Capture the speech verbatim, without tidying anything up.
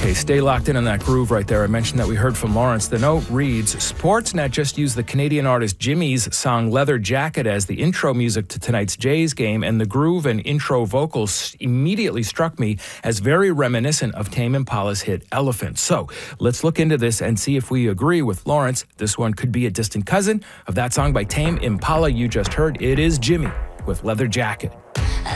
Okay, stay locked in on that groove right there. I mentioned that we heard from Lawrence. The note reads, Sportsnet just used the Canadian artist Jimmy's song Leather Jacket as the intro music to tonight's Jays game, and the groove and intro vocals immediately struck me as very reminiscent of Tame Impala's hit Elephant. So let's look into this and see if we agree with Lawrence. This one could be a distant cousin of that song by Tame Impala you just heard. It is Jimmy with Leather Jacket.